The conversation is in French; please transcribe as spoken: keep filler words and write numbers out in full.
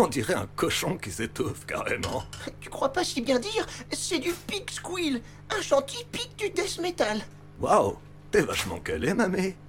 On dirait un cochon qui s'étouffe, carrément. Tu crois pas si bien dire? C'est du pig squeal, un chant typique du death metal. Waouh, t'es vachement calé, mamé.